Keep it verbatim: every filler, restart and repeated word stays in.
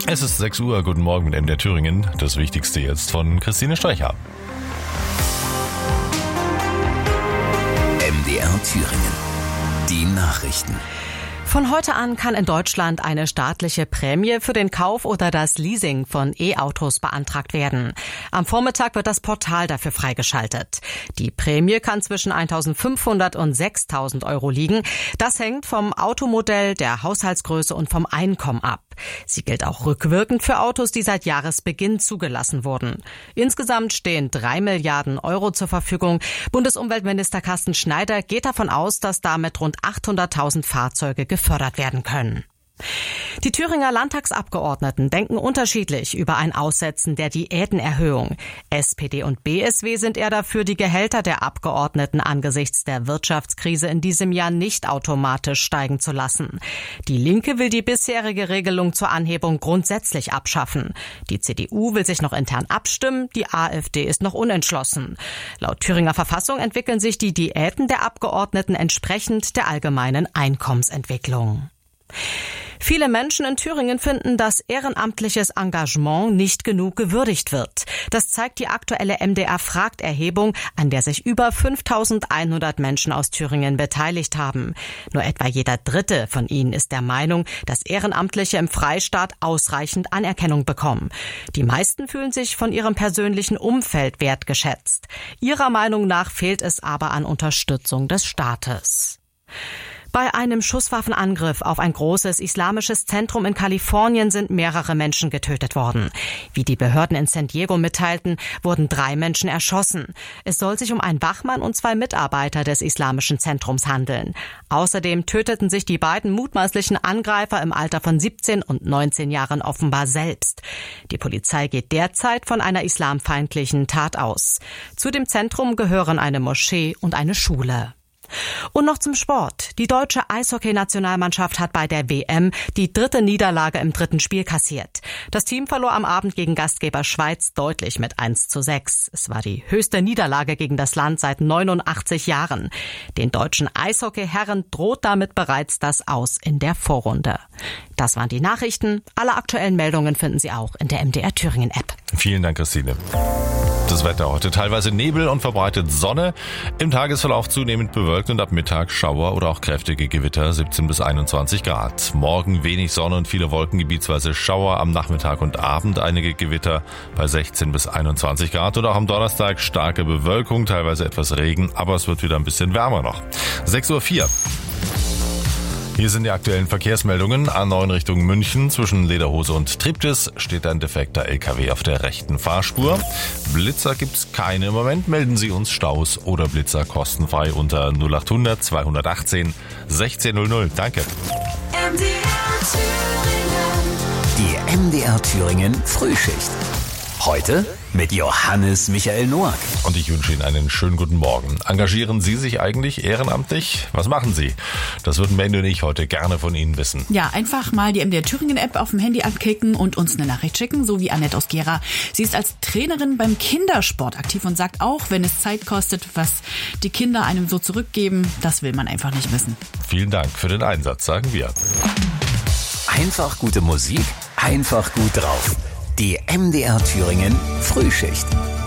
Es ist sechs Uhr, guten Morgen mit M D R Thüringen. Das Wichtigste jetzt von Christine Streicher. M D R Thüringen. Die Nachrichten. Von heute an kann in Deutschland eine staatliche Prämie für den Kauf oder das Leasing von E-Autos beantragt werden. Am Vormittag wird das Portal dafür freigeschaltet. Die Prämie kann zwischen eintausendfünfhundert und sechstausend Euro liegen. Das hängt vom Automodell, der Haushaltsgröße und vom Einkommen ab. Sie gilt auch rückwirkend für Autos, die seit Jahresbeginn zugelassen wurden. Insgesamt stehen drei Milliarden Euro zur Verfügung. Bundesumweltminister Carsten Schneider geht davon aus, dass damit rund achthunderttausend Fahrzeuge gefördert werden können. Die Thüringer Landtagsabgeordneten denken unterschiedlich über ein Aussetzen der Diätenerhöhung. S P D und B S W sind eher dafür, die Gehälter der Abgeordneten angesichts der Wirtschaftskrise in diesem Jahr nicht automatisch steigen zu lassen. Die Linke will die bisherige Regelung zur Anhebung grundsätzlich abschaffen. Die C D U will sich noch intern abstimmen, die AfD ist noch unentschlossen. Laut Thüringer Verfassung entwickeln sich die Diäten der Abgeordneten entsprechend der allgemeinen Einkommensentwicklung. Viele Menschen in Thüringen finden, dass ehrenamtliches Engagement nicht genug gewürdigt wird. Das zeigt die aktuelle M D R-Fragt-Erhebung, an der sich über fünftausendeinhundert Menschen aus Thüringen beteiligt haben. Nur etwa jeder Dritte von ihnen ist der Meinung, dass Ehrenamtliche im Freistaat ausreichend Anerkennung bekommen. Die meisten fühlen sich von ihrem persönlichen Umfeld wertgeschätzt. Ihrer Meinung nach fehlt es aber an Unterstützung des Staates. Bei einem Schusswaffenangriff auf ein großes islamisches Zentrum in Kalifornien sind mehrere Menschen getötet worden. Wie die Behörden in San Diego mitteilten, wurden drei Menschen erschossen. Es soll sich um einen Wachmann und zwei Mitarbeiter des islamischen Zentrums handeln. Außerdem töteten sich die beiden mutmaßlichen Angreifer im Alter von siebzehn und neunzehn Jahren offenbar selbst. Die Polizei geht derzeit von einer islamfeindlichen Tat aus. Zu dem Zentrum gehören eine Moschee und eine Schule. Und noch zum Sport. Die deutsche Eishockey-Nationalmannschaft hat bei der W M die dritte Niederlage im dritten Spiel kassiert. Das Team verlor am Abend gegen Gastgeber Schweiz deutlich mit eins zu sechs. Es war die höchste Niederlage gegen das Land seit neunundachtzig Jahren. Den deutschen Eishockey-Herren droht damit bereits das Aus in der Vorrunde. Das waren die Nachrichten. Alle aktuellen Meldungen finden Sie auch in der M D R Thüringen App. Vielen Dank, Christine. Das Wetter heute teilweise Nebel und verbreitet Sonne. Im Tagesverlauf zunehmend bewölkt und ab Mittag Schauer oder auch kräftige Gewitter, siebzehn bis einundzwanzig Grad. Morgen wenig Sonne und viele Wolken, gebietsweise Schauer, am Nachmittag und Abend einige Gewitter bei sechzehn bis einundzwanzig Grad. Und auch am Donnerstag starke Bewölkung, teilweise etwas Regen, aber es wird wieder ein bisschen wärmer noch. sechs Uhr vier. Hier sind die aktuellen Verkehrsmeldungen. A neun Richtung München zwischen Lederhose und Triptis steht ein defekter L K W auf der rechten Fahrspur. Blitzer gibt's keine im Moment. Melden Sie uns Staus oder Blitzer kostenfrei unter null achthundert zweihundertachtzehn sechzehn null null. Danke. M D R Thüringen. Die M D R Thüringen Frühschicht. Heute mit Johannes Michael Noack. Und ich wünsche Ihnen einen schönen guten Morgen. Engagieren Sie sich eigentlich ehrenamtlich? Was machen Sie? Das würden Mandy und ich heute gerne von Ihnen wissen. Ja, einfach mal die M D R Thüringen App auf dem Handy anklicken und uns eine Nachricht schicken, so wie Annette aus Gera. Sie ist als Trainerin beim Kindersport aktiv und sagt auch, wenn es Zeit kostet, was die Kinder einem so zurückgeben, das will man einfach nicht wissen. Vielen Dank für den Einsatz, sagen wir. Einfach gute Musik, einfach gut drauf. Die M D R Thüringen Frühschicht.